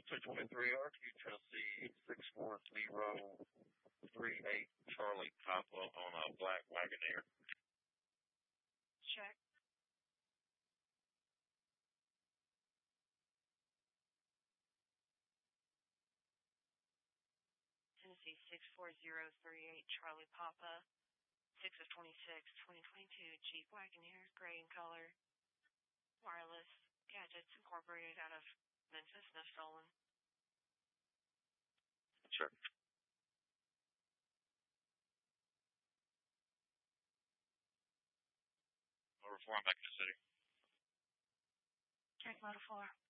223 RQ Tennessee 64038 Charlie Papa on a black Wagoneer. Check. Tennessee 64038 Charlie Papa 6 of 26 2022 Jeep Wagoneer, gray in color, wireless gadgets incorporated out of Memphis, no stolen. Sure. Over 4, I'm back in the city. Check Motor 4.